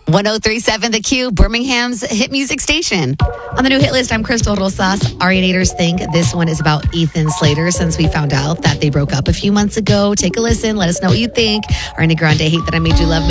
1037 The Q, Birmingham's hit music station. On the new hit list, I'm Crystal Rosas. Arianators think this one is about Ethan Slater since we found out that they broke up a few months ago. Take a listen. Let us know what you think. Ariana Grande, Hate That I Made You Love Me.